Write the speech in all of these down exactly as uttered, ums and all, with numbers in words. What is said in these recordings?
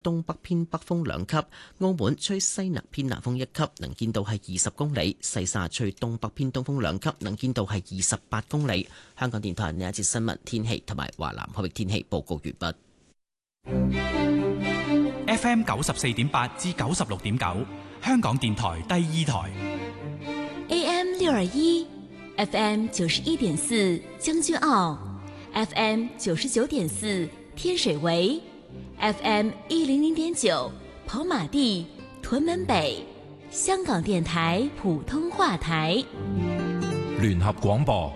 東北偏北風兩級，澳門吹西南偏南風一級，能見度係二十公里；西沙吹東北偏東風兩級，能見度係二十八公里。香港電台呢一節新聞天氣同埋華南海域天氣報告完畢。 F M 九十四點八至九十六點九，香港電台第二台。 A M 六二一，F M 九十一點四將軍澳 ，F M 九十九點四天水圍。F M 一零零點九跑馬地、屯門北，香港電台普通話台。 聯合廣播。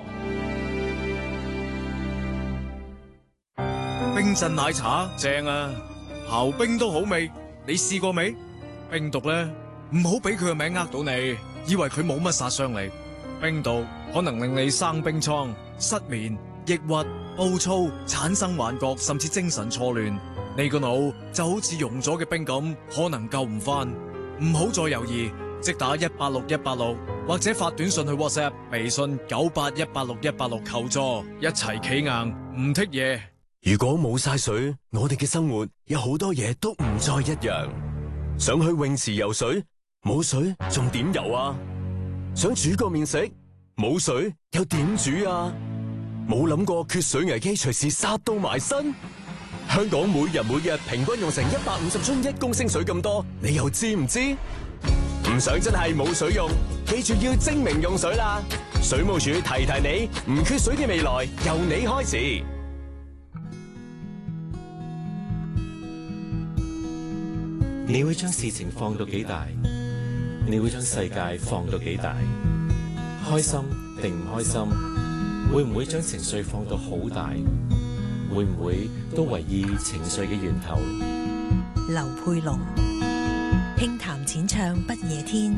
冰鎮奶茶正啊，刨冰都好味，你試過未？冰毒呢，唔好俾佢個名呃到你，以為佢冇乜殺傷力。冰毒可能令你生冰瘡、失眠、抑鬱、暴躁、產生幻覺，甚至精神錯亂。你個腦就好似溶咗嘅冰咁，可能救唔翻。唔好再猶豫，即打一八六一八六，或者發短信去 WhatsApp、微信九八一八六一八六求助，一齊企硬，唔剔嘢。 如果冇晒水，我哋嘅生活有好多嘢都唔再一樣。想去泳池游水，冇水仲點游啊？想煮個麵食，冇水又點煮啊？冇諗過缺水危機隨時殺到埋身。香港每日每日平均用成一百五十樽一公升水咁多，你又知唔知？唔想真係冇水用，記住要精明用水啦！水務署提提你，唔缺水嘅未來由你開始。 你會將事情放到幾大？你會將世界放到幾大？開心定唔開心？會唔會將情緒放到好大？會唔會都為意情緒嘅源頭？ 劉佩龍，輕談淺唱不夜天。